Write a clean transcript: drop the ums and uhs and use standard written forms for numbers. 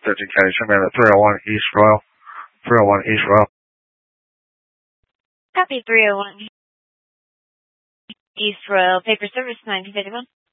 education, man, at 301 East Royal. 301 East Royal. Copy 301 East Royal, paper service 1951.